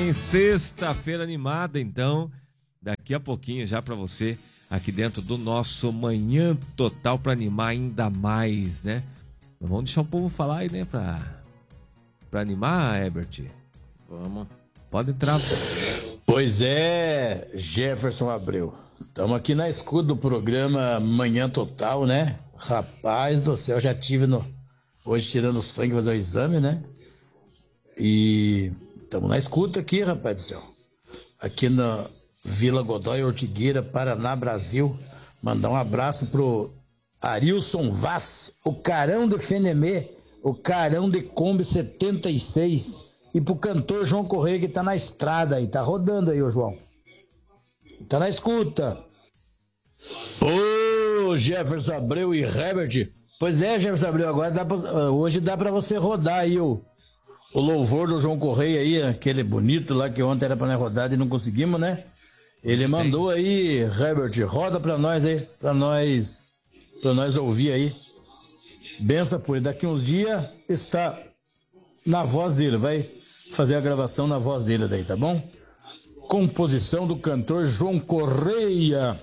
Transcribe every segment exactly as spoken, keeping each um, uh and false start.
bem? Sexta-feira animada, então, daqui a pouquinho já para você, aqui dentro do nosso Manhã Total, para animar ainda mais, né? Vamos deixar o povo falar aí, né, pra, pra animar, Herbert? Vamos. Pode entrar. Pois é, Jefferson Abreu. Estamos aqui na escuta do programa Manhã Total, né? Rapaz do céu, já tive no... hoje tirando sangue, fazer o exame, né? E estamos na escuta aqui, rapaz do céu. Aqui na Vila Godoy, Ortigueira, Paraná, Brasil. Mandar um abraço pro Arilson Vaz, o Carão de Fenemê, o Carão de Kombi setenta e seis. E pro cantor João Correia, que tá na estrada aí, tá rodando aí, ô João. Tá na escuta. Ô, Jefferson Abreu e Herbert. Pois é, Jefferson Abreu, agora dá pra, hoje dá pra você rodar aí o, o louvor do João Correia aí, aquele bonito lá que ontem era pra nós rodar e não conseguimos, né? Ele mandou aí, Herbert, roda pra nós aí, pra nós, pra nós ouvir aí. Benção por ele. Daqui uns dias está na voz dele, vai fazer a gravação na voz dele daí, tá bom? Composição do cantor João Correia.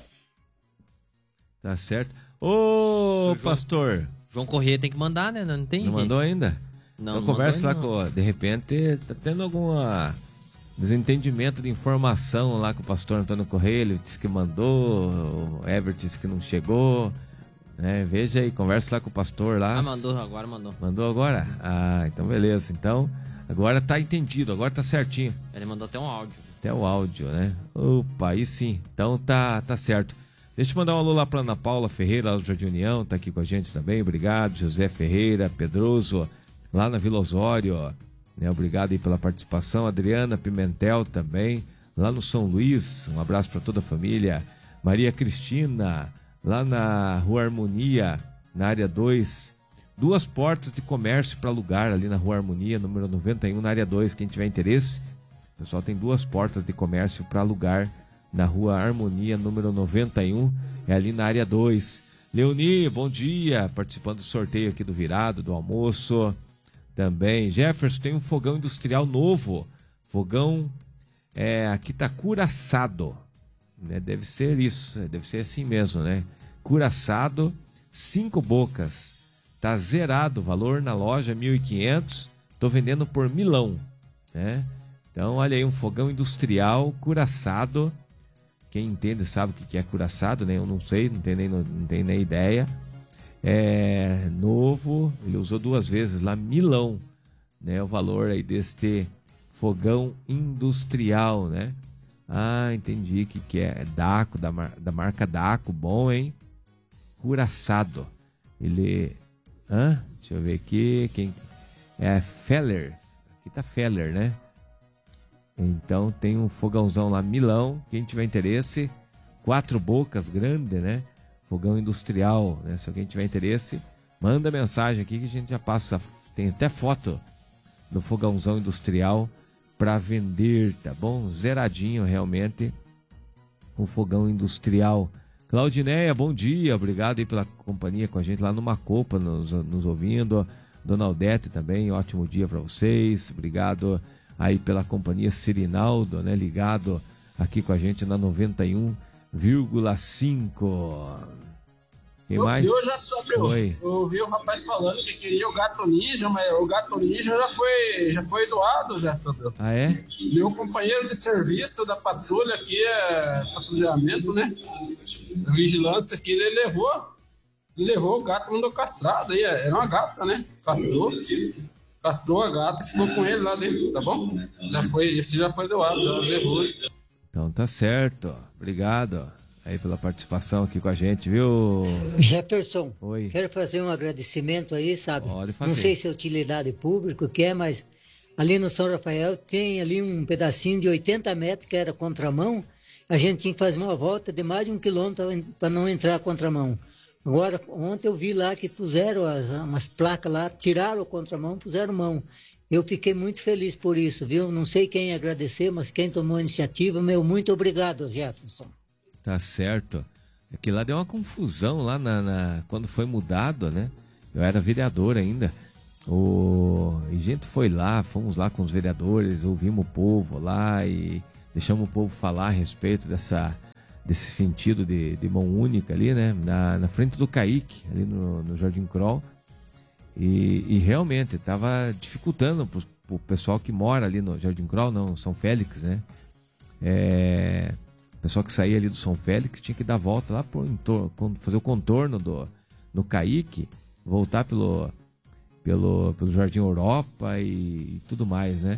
Tá certo. Ô, pastor. João Correia tem que mandar, né? Não tem. Não mandou ainda? Não, então não conversa lá mandou, com, de repente, tá tendo alguma desentendimento de informação lá com o pastor Antônio Correia. Ele disse que mandou, o Herbert disse que não chegou, né? Veja aí, conversa lá com o pastor lá. Ah, mandou, agora mandou. Mandou agora? Ah, então beleza. Então, agora tá entendido, agora tá certinho. Ele mandou até um áudio. Até o áudio, né? Opa, aí sim. Então tá, tá certo. Deixa eu mandar um alô lá pra Ana Paula Ferreira, lá do Jardim União, tá aqui com a gente também, obrigado. José Ferreira, Pedroso, lá na Vila Osório, ó, né? Obrigado aí pela participação. Adriana Pimentel também, lá no São Luís, um abraço para toda a família. Maria Cristina, lá na Rua Harmonia, na área dois, duas portas de comércio para alugar ali na Rua Harmonia, número noventa e um, na área dois, quem tiver interesse, o pessoal tem duas portas de comércio para alugar na Rua Harmonia, número noventa e um, é ali na área dois. Leoni, bom dia, participando do sorteio aqui do virado, do almoço. Também, Jefferson, tem um fogão industrial novo, fogão é, aqui tá curaçado, né? Deve ser isso, deve ser assim mesmo, né? Curaçado, cinco bocas, tá zerado, valor na loja mil e quinhentos, tô vendendo por milão, né? Então, olha aí, um fogão industrial curaçado. Quem entende sabe o que é curaçado, né? Eu não sei, não tenho nem, não tenho nem ideia. É novo, ele usou duas vezes lá, milão, né? O valor aí deste fogão industrial, né? Ah, entendi o que, que é. É Daco, da, mar, da marca Daco, bom, hein? Curaçado. Ele... Hã? Deixa eu ver aqui. Quem... É Feller. Aqui tá Feller, né? Então tem um fogãozão lá, milão. Quem tiver interesse, quatro bocas, grande, né? Fogão industrial, né? Se alguém tiver interesse, manda mensagem aqui que a gente já passa. Tem até foto do fogãozão industrial para vender, tá bom? Zeradinho realmente o fogão industrial. Claudineia, bom dia, obrigado aí pela companhia com a gente lá no Macopa, nos, nos ouvindo. Dona Aldete também, ótimo dia para vocês, obrigado aí pela companhia. Sirinaldo, né, ligado aqui com a gente na noventa e um vírgula cinco. Quem eu, mais? Eu já soube, eu, eu ouvi o rapaz falando que queria o Gato Ninja, mas o Gato Ninja já foi, já foi doado, já soube. Ah, é? Meu companheiro de serviço da patrulha aqui, é patrulhamento, né? Vigilância aqui, ele levou. Ele levou o gato, mandou castrado aí, era uma gata, né? Castrou. Castrou a gata e ficou com ele lá dentro, tá bom? Já foi, esse já foi doado, já levou. Então tá certo, obrigado aí pela participação aqui com a gente, viu? Jefferson, oi, quero fazer um agradecimento aí, sabe? Pode fazer. Não sei se é utilidade pública, o que é, mas ali no São Rafael tem ali um pedacinho de oitenta metros que era contramão, a gente tinha que fazer uma volta de mais de um quilômetro para não entrar contramão. Agora, ontem eu vi lá que puseram as, umas placas lá, tiraram a contramão, puseram mão. Eu fiquei muito feliz por isso, viu? Não sei quem agradecer, mas quem tomou a iniciativa, meu, muito obrigado, Jefferson. Tá certo. Aqui lá deu uma confusão lá na, na, quando foi mudado, né? Eu era vereador ainda. O... E a gente foi lá, fomos lá com os vereadores, ouvimos o povo lá e deixamos o povo falar a respeito dessa, desse sentido de, de mão única ali, né? Na, na frente do Caique, ali no, no Jardim Kroll. E, e realmente estava dificultando para o pessoal que mora ali no Jardim Kroll, não, São Félix, né? É, o pessoal que saía ali do São Félix tinha que dar volta lá, por, fazer o contorno do, no Caique, voltar pelo... Pelo, pelo Jardim Europa e, e tudo mais, né?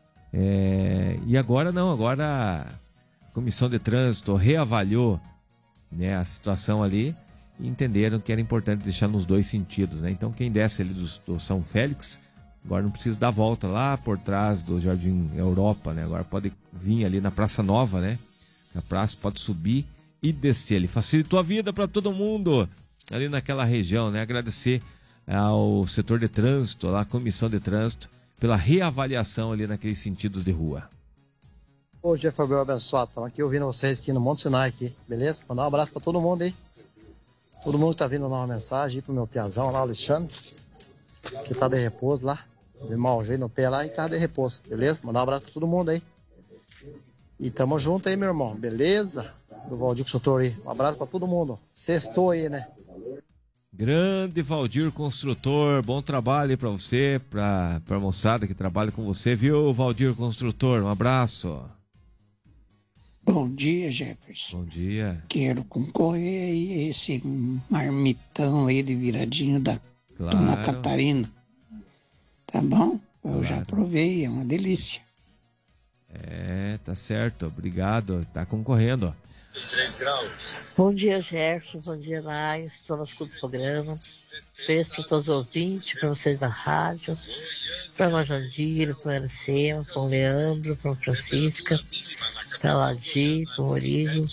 É, e agora não, agora a Comissão de Trânsito reavaliou, né, a situação ali e entenderam que era importante deixar nos dois sentidos, né? Então quem desce ali do, do São Félix, agora não precisa dar volta lá por trás do Jardim Europa, né? Agora pode vir ali na Praça Nova, né? Na praça pode subir e descer ali. Facilitou a vida para todo mundo ali naquela região, né? Agradecer ao setor de trânsito, à comissão de trânsito, pela reavaliação ali naqueles sentidos de rua. Ô, Jeff Abel abençoado, estamos aqui ouvindo vocês aqui no Monte Sinai aqui, beleza? Mandar um abraço para todo mundo aí. Todo mundo que tá vindo dar uma mensagem aí pro meu piazão lá, Alexandre, que tá de repouso lá, de mau jeito no pé lá e tá de repouso, beleza? Mandar um abraço para todo mundo aí. E tamo junto aí, meu irmão, beleza? Do Valdir Construtor aí, um abraço para todo mundo. Sextou aí, né? Grande Valdir Construtor, bom trabalho aí pra você, pra, pra moçada que trabalha com você, viu, Valdir Construtor? Um abraço. Bom dia, Jefferson. Bom dia. Quero concorrer aí a esse marmitão aí de viradinho da Claro. Dona Catarina. Tá bom? Eu Claro. já provei, é uma delícia. É, tá certo, obrigado, tá concorrendo. Bom dia, Jefferson. Bom dia, Laio. Estou no escudo do programa. Beijo para todos os ouvintes, para vocês da rádio, para a Jandira, para o Aracema, para o Leandro, para a Francisca, para a Ladi, para o Murilo.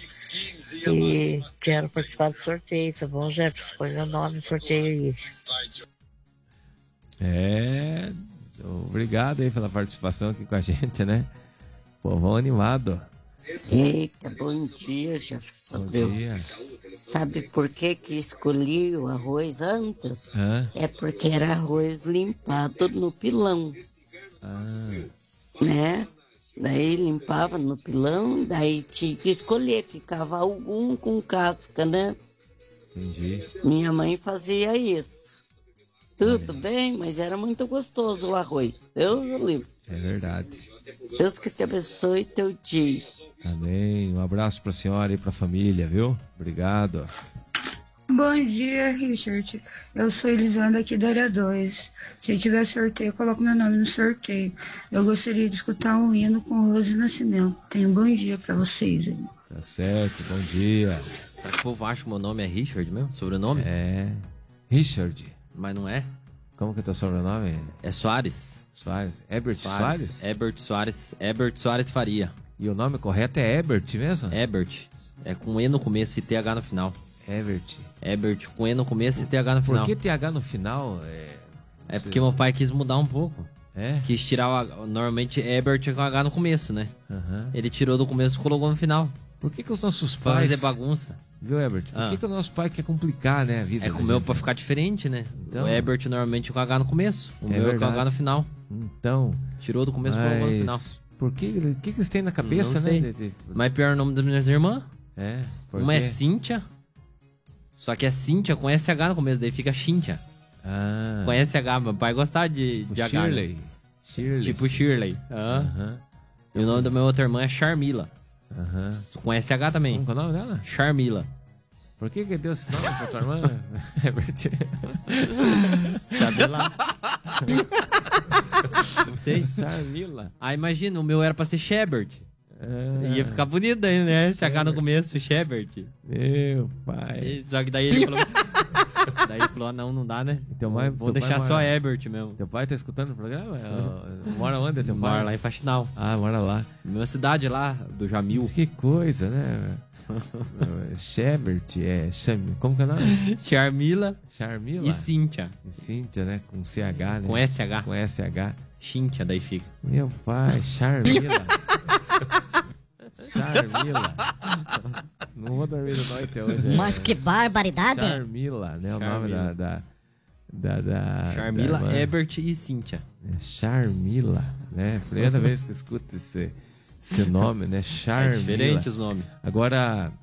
E quero participar do sorteio, tá bom, Jefferson? Põe meu nome no sorteio aí. É, obrigado aí pela participação aqui com a gente, né? Povão animado. Eita, bom dia, Jefferson. Bom dia. Sabe por que que escolhi o arroz antes? Hã? É porque era arroz limpado no pilão, Ah, né? Daí limpava no pilão, daí tinha que escolher, ficava algum com casca, né? entendi. Minha mãe fazia isso. Tudo bem, mas era muito gostoso o arroz. Deus o livre. É verdade. Deus que te abençoe teu dia. Amém. Um abraço pra senhora e pra família, viu? Obrigado. Bom dia, Richard. Eu sou Elisandra aqui da área dois. Se tiver sorteio, eu coloco meu nome no sorteio. Eu gostaria de escutar um hino com Rose Nascimento. Tenha um bom dia pra vocês. Tá certo, bom dia. Será que o povo acha que o meu nome é Richard mesmo? Sobrenome? É. Richard. Mas não é. Como que é teu sobrenome? É Soares. Soares. Ebert Soares? Ebert Soares. Ebert Soares Faria. E o nome correto é Ebert mesmo? Ebert. É com E no começo e T H no final. Ebert. Ebert com E no começo e T H no final. Por que T H no final? É, é porque meu pai quis mudar um pouco. É? Quis tirar o H. Normalmente Ebert é com H no começo, né? Uhum. Ele tirou do começo e colocou no final. Por que que os nossos Pra pais... fazer bagunça. Viu, Ebert? Por Ah. que que o nosso pai quer complicar, né, a vida? É da com o meu gente? pra ficar diferente, né? Então- O Ebert normalmente é com H no começo. O É meu é com verdade. H no final. Então... Tirou do começo e colocou no final. Mas... Por que, o que que eles têm na cabeça, Não né? sei. de- de- Mas pior o nome das minhas irmãs. É, por Uma é quê? Cíntia. Só que é Cíntia com S H no começo, daí fica Cíntia. Ah, Com S H, meu pai gostava de, tipo de H. né? Shirley. Shirley. Tipo Shirley. Ah. Aham, E o nome da minha outra irmã é Charmila. aham. Com S H também. Como que é o nome dela? Charmila. Por que que deu esse nome pra tua irmã, Ebert? Sabe lá? Não sei. Charmila. Ah, imagina, o meu era pra ser Shebert. Ah, Ia ficar bonito aí, né? S H no começo, Shebert. Meu pai. E- Só que daí ele falou... daí ele falou, ah, não, não dá, né? Teu pai- Vou teu deixar pai só mora- Ebert mesmo. Teu pai tá escutando o programa? É, Mora onde, teu pai? Mora lá em Faxinal. Ah, mora lá. Minha cidade lá, do Jamil. Mas que coisa, né? Shebert, é... Cham... Como que é o nome? Charmila Charmila? e Cíntia. E Cíntia, né? Com C H, né? Com S H. Com S H. Cíntia, daí fica. Meu pai, Charmila. Charmila. Não vou dormir de noite hoje. é. Mas que barbaridade! Charmila, né? O nome da, Charmila. da, Da, da, Charmila, da, Ebert e Cíntia. É Charmila, né? Primeira vez que eu escuto esse, esse nome, né? Charmila. É diferente os nomes. Agora,